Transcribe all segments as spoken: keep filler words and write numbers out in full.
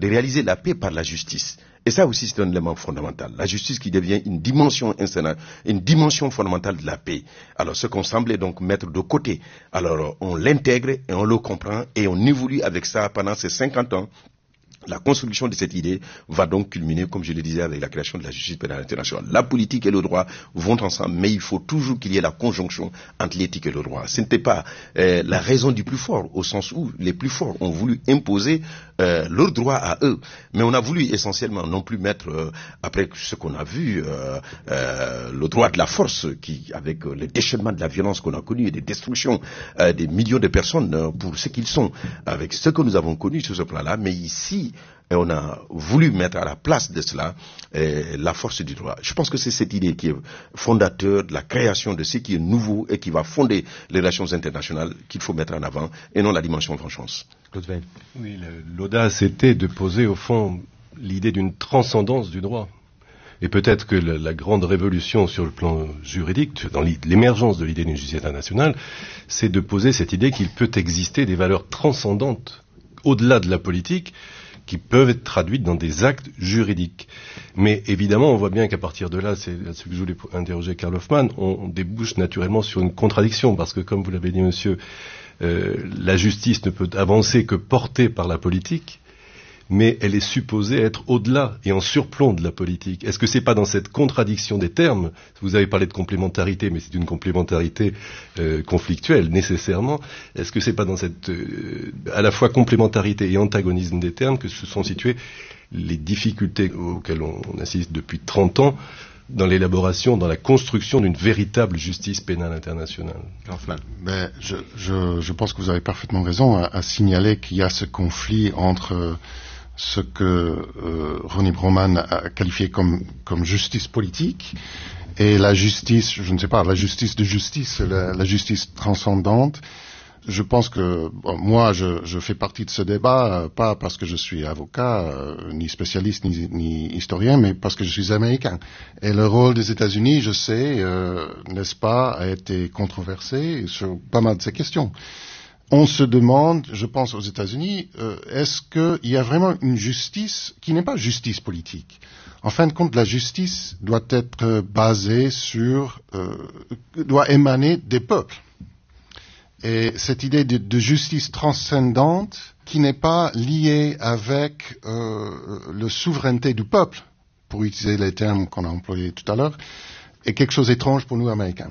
de réaliser la paix par la justice. Et ça aussi, c'est un élément fondamental. La justice qui devient une dimension une dimension fondamentale de la paix. Alors, ce qu'on semblait donc mettre de côté, alors on l'intègre et on le comprend et on évolue avec ça pendant ces cinquante ans. La construction de cette idée va donc culminer, comme je le disais, avec la création de la justice pénale internationale. La politique et le droit vont ensemble, mais il faut toujours qu'il y ait la conjonction entre l'éthique et le droit. Ce n'était pas euh, la raison du plus fort, au sens où les plus forts ont voulu imposer euh, leurs droits à eux. Mais on a voulu essentiellement non plus mettre, euh, après ce qu'on a vu, euh, euh, le droit de la force, qui, avec euh, le déchaînement de la violence qu'on a connu et des destructions euh, des millions de personnes euh, pour ce qu'ils sont, avec ce que nous avons connu sur ce plan-là. Mais ici, et on a voulu mettre à la place de cela euh, la force du droit. Je pense que c'est cette idée qui est fondateur de la création de ce qui est nouveau et qui va fonder les relations internationales qu'il faut mettre en avant, et non la dimension vengeance. Oui, l'audace était de poser au fond l'idée d'une transcendance du droit. Et peut-être que la, la grande révolution sur le plan juridique, dans l'émergence de l'idée d'une justice internationale, c'est de poser cette idée qu'il peut exister des valeurs transcendantes au-delà de la politique, qui peuvent être traduites dans des actes juridiques. Mais évidemment, on voit bien qu'à partir de là, c'est ce que je voulais interroger Karl Hoffmann, on, on débouche naturellement sur une contradiction, parce que comme vous l'avez dit, monsieur, euh, la justice ne peut avancer que portée par la politique, mais elle est supposée être au-delà et en surplomb de la politique. Est-ce que c'est pas dans cette contradiction des termes, vous avez parlé de complémentarité, mais c'est une complémentarité euh, conflictuelle, nécessairement, est-ce que c'est pas dans cette euh, à la fois complémentarité et antagonisme des termes que se sont situées les difficultés auxquelles on, on assiste depuis trente ans dans l'élaboration, dans la construction d'une véritable justice pénale internationale? Ben, je, je, je pense que vous avez parfaitement raison à, à signaler qu'il y a ce conflit entre euh, ce que euh, Ronnie Broman a qualifié comme, comme justice politique et la justice, je ne sais pas, la justice de justice, la, la justice transcendante. Je pense que bon, moi, je, je fais partie de ce débat, euh, pas parce que je suis avocat, euh, ni spécialiste, ni, ni historien, mais parce que je suis américain. Et le rôle des États-Unis, je sais, euh, n'est-ce pas, a été controversé sur pas mal de ces questions. On se demande, je pense aux États-Unis, euh, est-ce qu'il y a vraiment une justice qui n'est pas justice politique? En fin de compte, la justice doit être basée sur, euh, doit émaner des peuples. Et cette idée de, de justice transcendante qui n'est pas liée avec euh, la souveraineté du peuple, pour utiliser les termes qu'on a employés tout à l'heure, est quelque chose d'étrange pour nous, Américains.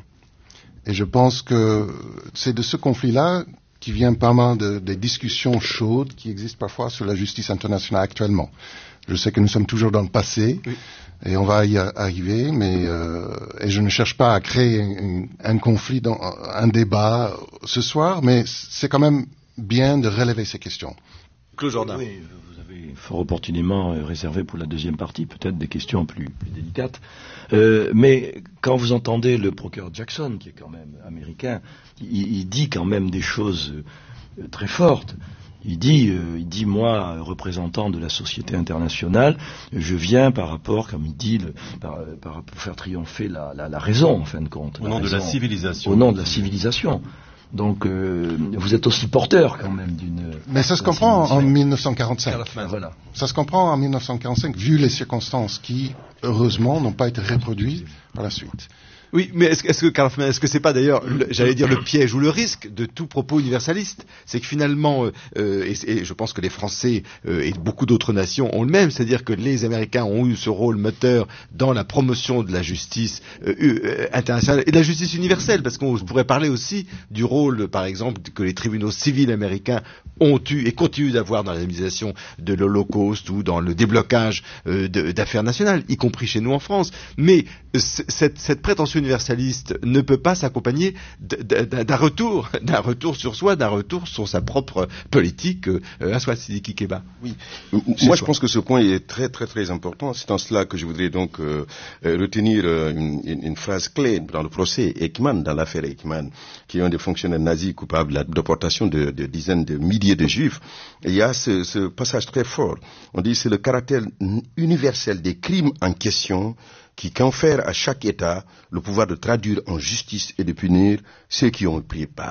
Et je pense que c'est de ce conflit-là qui vient pas mal de, des discussions chaudes qui existent parfois sur la justice internationale actuellement. Je sais que nous sommes toujours dans le passé, oui, et on va y arriver, mais euh, et je ne cherche pas à créer un, un conflit, dans, un débat ce soir, mais c'est quand même bien de relever ces questions. Claude Jourdain. Oui, vous avez fort opportunément réservé pour la deuxième partie peut-être des questions plus, plus délicates. Euh, mais quand vous entendez le procureur Jackson, qui est quand même américain, il, il dit quand même des choses euh, très fortes. Il dit, euh, il dit, moi, représentant de la société internationale, je viens par rapport, comme il dit, le, par, par, pour faire triompher la, la, la raison, en fin de compte. Au nom raison, de la civilisation. Au nom de la civilisation. Donc, euh, vous êtes aussi porteur, quand même, d'une... Mais ça se comprend en mille neuf cent quarante-cinq. Voilà. Ça se comprend en mille neuf cent quarante-cinq, vu les circonstances qui, heureusement, n'ont pas été reproduites par la suite. Oui, mais est-ce, est-ce que Karl Hoffmann, est-ce que c'est pas d'ailleurs, le, j'allais dire, le piège ou le risque de tout propos universaliste? C'est que finalement, euh, et, et je pense que les Français euh, et beaucoup d'autres nations ont le même, c'est-à-dire que les Américains ont eu ce rôle moteur dans la promotion de la justice euh, euh, internationale et de la justice universelle, parce qu'on pourrait parler aussi du rôle, par exemple, que les tribunaux civils américains ont eu et continuent d'avoir dans l'indemnisation de l'Holocauste ou dans le déblocage euh, de, d'affaires nationales, y compris chez nous en France. Mais euh, cette, cette prétention universaliste ne peut pas s'accompagner d'un retour, d'un retour sur soi, d'un retour sur sa propre politique euh, à soi, Sidiki Keba. Oui, moi je pense que ce point est très très très important. C'est en cela que je voudrais donc euh, retenir euh, une, une phrase clé dans le procès Eichmann, dans l'affaire Eichmann, qui est un des fonctionnaires nazis coupables de la déportation de, de dizaines de milliers de juifs. Et il y a ce, ce passage très fort. On dit c'est le caractère universel des crimes en question qui confère à chaque État le pouvoir de traduire en justice et de punir ceux qui ont pris part.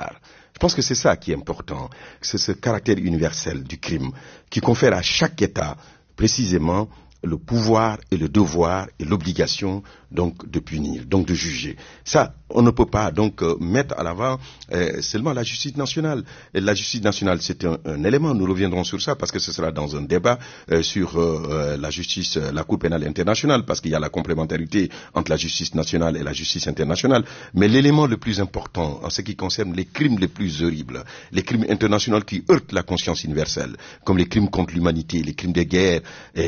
Je pense que c'est ça qui est important. C'est ce caractère universel du crime qui confère à chaque État précisément le pouvoir et le devoir et l'obligation donc de punir, donc de juger. Ça, on ne peut pas donc euh, mettre à l'avant euh, seulement la justice nationale. Et la justice nationale, c'est un, un élément, nous reviendrons sur ça parce que ce sera dans un débat euh, sur euh, la justice, euh, la Cour pénale internationale, parce qu'il y a la complémentarité entre la justice nationale et la justice internationale. Mais l'élément le plus important en ce qui concerne les crimes les plus horribles, les crimes internationaux qui heurtent la conscience universelle, comme les crimes contre l'humanité, les crimes de guerre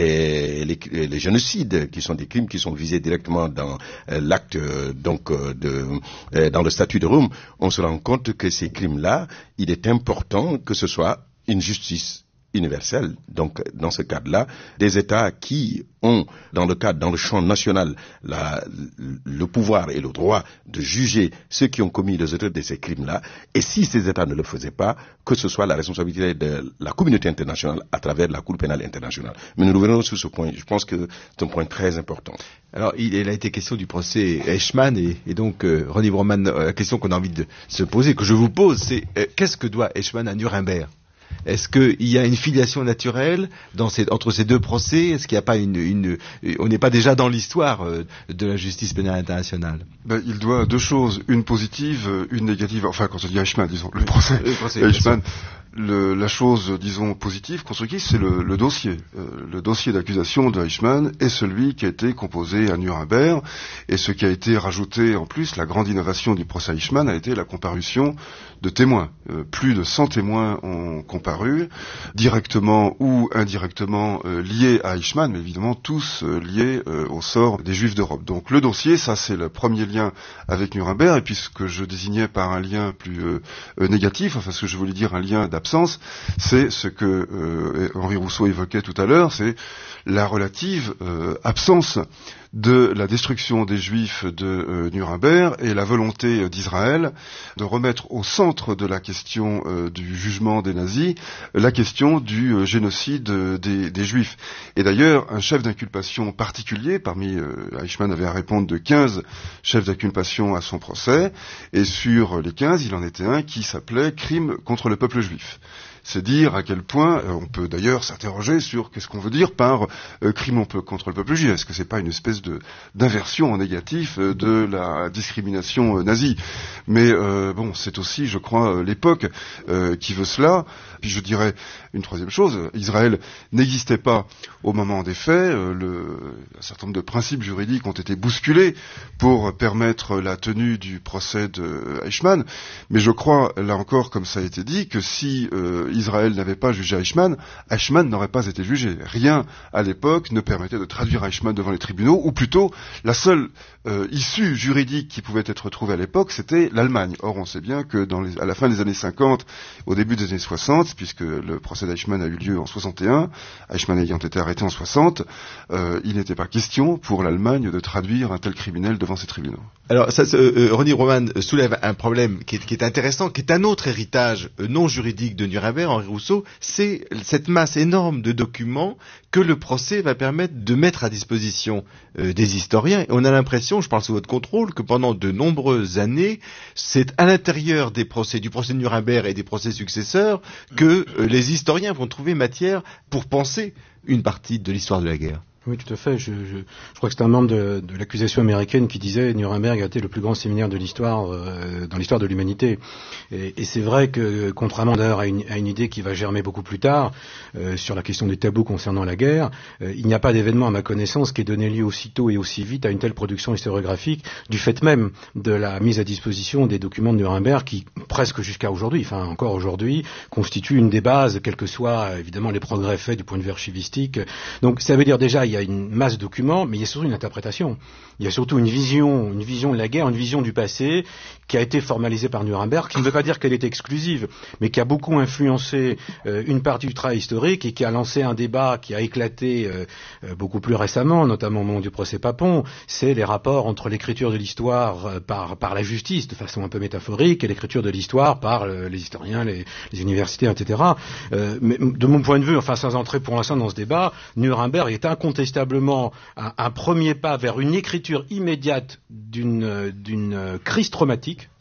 et les, les génocides, qui sont des crimes qui sont visés directement dans euh, l'acte euh, donc euh, de euh, dans le statut de Rome, on se rend compte que ces crimes-là, il est important que ce soit une justice universelle. Donc, dans ce cadre-là, des États qui ont, dans le cadre, dans le champ national, la, le pouvoir et le droit de juger ceux qui ont commis les auteurs de ces crimes-là, et si ces États ne le faisaient pas, que ce soit la responsabilité de la communauté internationale à travers la Cour pénale internationale. Mais nous revenons sur ce point. Je pense que c'est un point très important. Alors, il, il a été question du procès Eichmann et, et donc, euh, Ronnie Broman, euh, la question qu'on a envie de se poser, que je vous pose, c'est euh, qu'est-ce que doit Eichmann à Nuremberg ? Est-ce qu'il y a une filiation naturelle dans ces, entre ces deux procès ? Est-ce qu'il n'y a pas une, une, on n'est pas déjà dans l'histoire euh, de la justice pénale internationale ? Ben, il doit deux choses, une positive, une négative. Enfin, quand on dit Eichmann, disons, le procès, le procès Eichmann. Le, la chose, disons, positive, constructive, c'est le, le dossier. Euh, le dossier d'accusation de Eichmann est celui qui a été composé à Nuremberg, et ce qui a été rajouté en plus, la grande innovation du procès Eichmann a été la comparution de témoins. Euh, plus de cent témoins ont comparu, directement ou indirectement euh, liés à Eichmann, mais évidemment tous euh, liés euh, au sort des Juifs d'Europe. Donc le dossier, ça c'est le premier lien avec Nuremberg, et puis ce que je désignais par un lien plus euh, euh, négatif, enfin ce que je voulais dire un lien d'absence, c'est ce que euh, Henri Rousseau évoquait tout à l'heure, c'est la relative euh, absence de la destruction des Juifs de euh, Nuremberg et la volonté d'Israël de remettre au centre de la question euh, du jugement des nazis la question du euh, génocide euh, des, des Juifs. Et d'ailleurs, un chef d'inculpation particulier, parmi euh, Eichmann avait à répondre de quinze chefs d'inculpation à son procès, et sur les quinze, il en était un qui s'appelait « Crime contre le peuple juif ». C'est dire à quel point, euh, on peut d'ailleurs s'interroger sur qu'est-ce qu'on veut dire par euh, crime contre le peuple juif. Est-ce que c'est pas une espèce de d'inversion en négatif euh, de la discrimination euh, nazie ? Mais euh, bon, c'est aussi, je crois, euh, l'époque euh, qui veut cela. Puis je dirais une troisième chose, Israël n'existait pas au moment des faits. Euh, le, un certain nombre de principes juridiques ont été bousculés pour permettre la tenue du procès de Eichmann. Mais je crois, là encore, comme ça a été dit, que si euh, Israël n'avait pas jugé Eichmann, Eichmann n'aurait pas été jugé. Rien, à l'époque, ne permettait de traduire Eichmann devant les tribunaux, ou plutôt, la seule euh, issue juridique qui pouvait être trouvée à l'époque, c'était l'Allemagne. Or, on sait bien que dans les, à la fin des années cinquante, au début des années soixante, puisque le procès d'Eichmann a eu lieu en soixante et un, Eichmann ayant été arrêté en soixante, euh, il n'était pas question pour l'Allemagne de traduire un tel criminel devant ses tribunaux. Alors, ça, euh, Ronnie Broman soulève un problème qui est, qui est intéressant, qui est un autre héritage euh, non juridique de Nuremberg, Henri Rousseau, c'est cette masse énorme de documents que le procès va permettre de mettre à disposition euh, des historiens. Et on a l'impression, je parle sous votre contrôle, que pendant de nombreuses années, c'est à l'intérieur des procès, du procès de Nuremberg et des procès successeurs, que euh, les historiens vont trouver matière pour penser une partie de l'histoire de la guerre. Oui, tout à fait. Je, je, je crois que c'est un membre de, de l'accusation américaine qui disait Nuremberg a été le plus grand séminaire de l'histoire euh, dans l'histoire de l'humanité. Et, et c'est vrai que, contrairement d'ailleurs à une, à une idée qui va germer beaucoup plus tard euh, sur la question des tabous concernant la guerre, euh, il n'y a pas d'événement à ma connaissance qui ait donné lieu aussitôt et aussi vite à une telle production historiographique du fait même de la mise à disposition des documents de Nuremberg qui, presque jusqu'à aujourd'hui, enfin encore aujourd'hui, constituent une des bases, quels que soient évidemment les progrès faits du point de vue archivistique. Donc ça veut dire déjà il y a une masse de documents, mais il y a surtout une interprétation. Il y a surtout une vision, une vision de la guerre, une vision du passé qui a été formalisée par Nuremberg, qui ne veut pas dire qu'elle est exclusive, mais qui a beaucoup influencé euh, une partie du travail historique et qui a lancé un débat qui a éclaté euh, euh, beaucoup plus récemment, notamment au moment du procès Papon. C'est les rapports entre l'écriture de l'histoire euh, par, par la justice, de façon un peu métaphorique, et l'écriture de l'histoire par euh, les historiens, les, les universitaires, et cetera. Euh, mais de mon point de vue, enfin sans entrer pour l'instant dans ce débat, Nuremberg est incontestablement Un, un premier pas vers une écriture immédiate d'une, d'une crise traumatique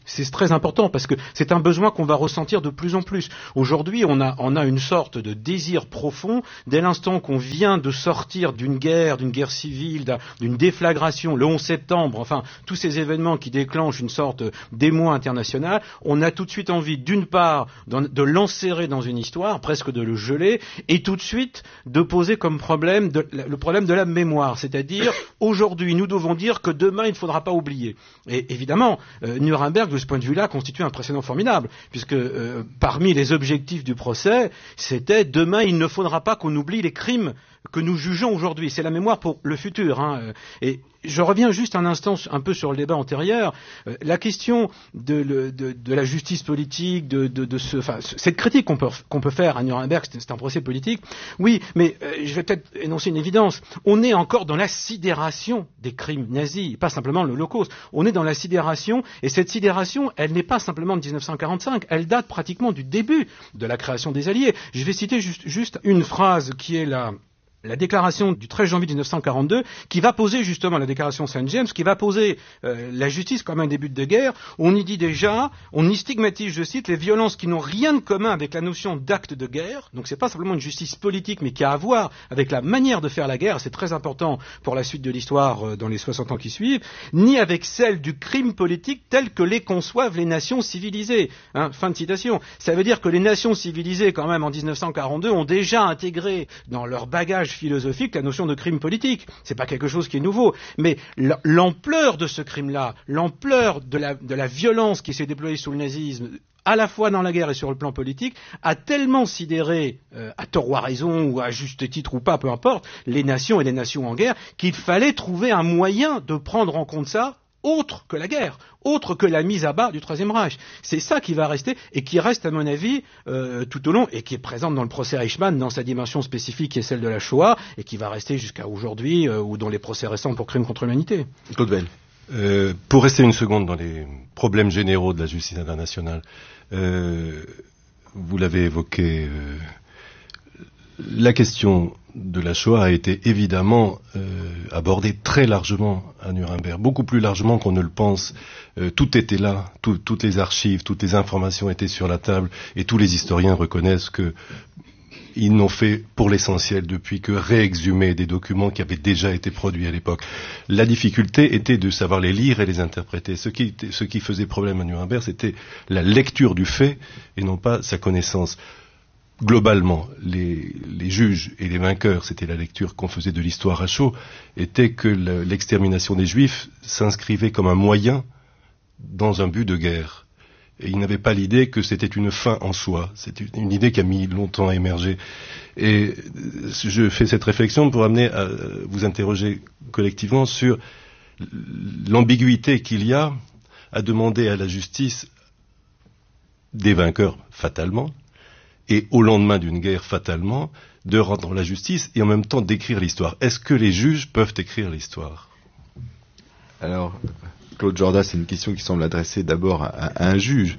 C'est très important parce que c'est un besoin qu'on va ressentir de plus en plus. Aujourd'hui, on a, on a une sorte de désir profond dès l'instant qu'on vient de sortir d'une guerre, d'une guerre civile, d'une déflagration, le onze septembre, enfin, tous ces événements qui déclenchent une sorte d'émoi international, on a tout de suite envie, d'une part, de l'enserrer dans une histoire, presque de le geler, et tout de suite de poser comme problème de, le problème de la mémoire. C'est-à-dire, aujourd'hui, nous devons dire que demain, il ne faudra pas oublier. Et évidemment, euh, Nuremberg, de ce point de vue-là, constitue un précédent formidable, puisque euh, parmi les objectifs du procès, c'était demain il ne faudra pas qu'on oublie les crimes que nous jugeons aujourd'hui. C'est la mémoire pour le futur. Hein. Et je reviens juste un instant un peu sur le débat antérieur. Euh, la question de, le, de, de la justice politique, de, de, de ce, enfin, cette critique qu'on peut, qu'on peut faire à Nuremberg, c'est, c'est un procès politique. Oui, mais euh, je vais peut-être énoncer une évidence. On est encore dans la sidération des crimes nazis, pas simplement l'Holocauste. On est dans la sidération, et cette sidération, elle n'est pas simplement de dix-neuf cent quarante-cinq, elle date pratiquement du début de la création des Alliés. Je vais citer juste, juste une phrase qui est la... la déclaration du treize janvier mille neuf cent quarante-deux, qui va poser justement la déclaration Saint-James, qui va poser euh, la justice comme un début de guerre. On y dit déjà, on y stigmatise, je cite, les violences qui n'ont rien de commun avec la notion d'acte de guerre. Donc c'est pas simplement une justice politique, mais qui a à voir avec la manière de faire la guerre. C'est très important pour la suite de l'histoire euh, dans les soixante ans qui suivent, ni avec celle du crime politique tel que les conçoivent les nations civilisées. Hein, fin de citation. Ça veut dire que les nations civilisées, quand même, en dix-neuf cent quarante-deux, ont déjà intégré dans leur bagage philosophique la notion de crime politique. C'est pas quelque chose qui est nouveau, mais l'ampleur de ce crime-là, l'ampleur de la, de la violence qui s'est déployée sous le nazisme, à la fois dans la guerre et sur le plan politique, a tellement sidéré, euh, à tort ou à raison, ou à juste titre ou pas, peu importe, les nations et les nations en guerre, qu'il fallait trouver un moyen de prendre en compte ça autre que la guerre, autre que la mise à bas du Troisième Reich. C'est ça qui va rester, et qui reste, à mon avis, euh, tout au long, et qui est présente dans le procès Eichmann, dans sa dimension spécifique qui est celle de la Shoah, et qui va rester jusqu'à aujourd'hui, euh, ou dans les procès récents pour crimes contre l'humanité. Claude Bell. Euh, pour rester une seconde dans les problèmes généraux de la justice internationale, euh, vous l'avez évoqué, euh, la question de la Shoah a été évidemment euh, abordée très largement à Nuremberg, beaucoup plus largement qu'on ne le pense. Euh, tout était là, tout, toutes les archives, toutes les informations étaient sur la table, et tous les historiens reconnaissent que ils n'ont fait pour l'essentiel depuis que réexhumer des documents qui avaient déjà été produits à l'époque. La difficulté était de savoir les lire et les interpréter. Ce qui, était, ce qui faisait problème à Nuremberg, c'était la lecture du fait et non pas sa connaissance. Globalement, les, les juges et les vainqueurs, c'était la lecture qu'on faisait de l'histoire à chaud, était que le, l'extermination des Juifs s'inscrivait comme un moyen dans un but de guerre. Et ils n'avaient pas l'idée que c'était une fin en soi. C'est une, une idée qui a mis longtemps à émerger. Et je fais cette réflexion pour amener à vous interroger collectivement sur l'ambiguïté qu'il y a à demander à la justice des vainqueurs fatalement, et au lendemain d'une guerre fatalement, de rendre la justice et en même temps d'écrire l'histoire. Est-ce que les juges peuvent écrire l'histoire ? Alors, Claude Jordas, c'est une question qui semble adressée d'abord à, à un juge.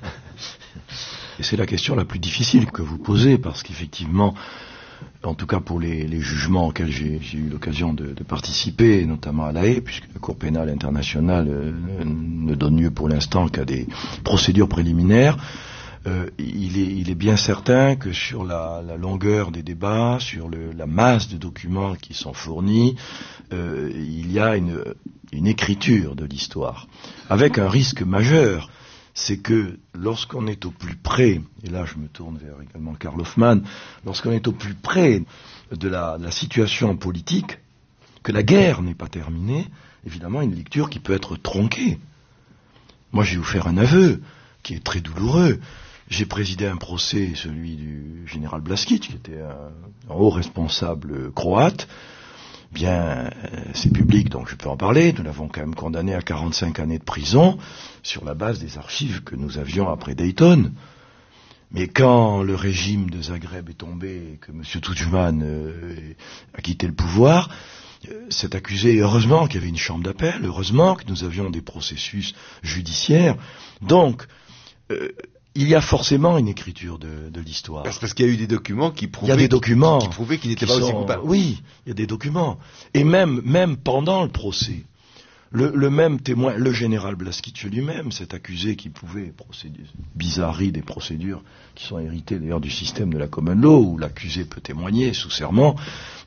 Et c'est la question la plus difficile que vous posez, parce qu'effectivement, en tout cas pour les, les jugements auxquels j'ai, j'ai eu l'occasion de, de participer, notamment à La Haye, puisque la Cour pénale internationale euh, ne donne lieu pour l'instant qu'à des procédures préliminaires, Euh, il, est, il est bien certain que sur la, la longueur des débats, sur le, la masse de documents qui sont fournis, euh, il y a une, une écriture de l'histoire, avec un risque majeur, c'est que lorsqu'on est au plus près, et là je me tourne vers également Karl Hoffmann, lorsqu'on est au plus près de la, de la situation politique, que la guerre n'est pas terminée, évidemment une lecture qui peut être tronquée. Moi je vais vous faire un aveu qui est très douloureux. J'ai présidé un procès, celui du général Blaskić, qui était un, un haut responsable croate. Bien, c'est public, donc je peux en parler. Nous l'avons quand même condamné à quarante-cinq années de prison sur la base des archives que nous avions après Dayton. Mais quand le régime de Zagreb est tombé et que M. Tudjman euh, a quitté le pouvoir, euh, cet accusé, heureusement qu'il y avait une chambre d'appel, heureusement que nous avions des processus judiciaires. Donc, euh, il y a forcément une écriture de, de l'histoire. Parce, parce qu'il y a eu des documents qui prouvaient, il y a des documents qui, qui prouvaient qu'il n'était pas sont, aussi coupable. Oui, il y a des documents. Et même, même pendant le procès, Le, le même témoin, le général Blaskitch lui-même, cet accusé qui pouvait procéder, bizarrerie des procédures qui sont héritées d'ailleurs du système de la common law, où l'accusé peut témoigner sous serment,